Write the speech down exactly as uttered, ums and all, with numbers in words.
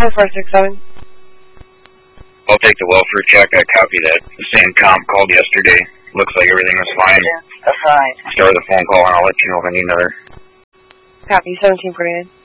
four six seven. I'll take the welfare check. I copy that. The same comp called yesterday. Looks like everything was fine. Yeah, that's right. Start the phone call and I'll let you know if I need another. Copy, seventeen forty-nine.